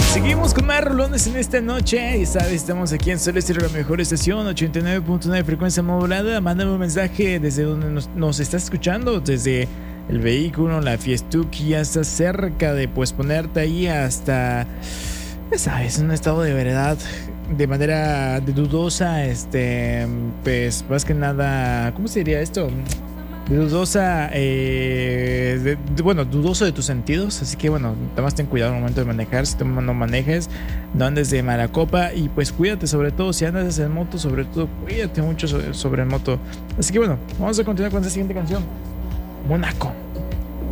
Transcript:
Seguimos con más rolones en esta noche. Y sabes, estamos aquí en Solo Estéreo, la mejor estación, 89.9 frecuencia modulada. Mándame un mensaje desde donde nos estás escuchando, desde el vehículo, la fiestuki. Ya estás cerca de pues ponerte ahí hasta, ya sabes, un estado de veredad de manera dudosa. Pues más que nada, ¿cómo se diría esto? Dudosa, bueno, dudoso de tus sentidos. Así que bueno, más ten cuidado al momento de manejar. Si tú no manejes, no andes de mala copa. Y pues cuídate, sobre todo si andas en moto, sobre todo cuídate mucho sobre moto. Así que bueno, vamos a continuar con esta siguiente canción, Mónaco.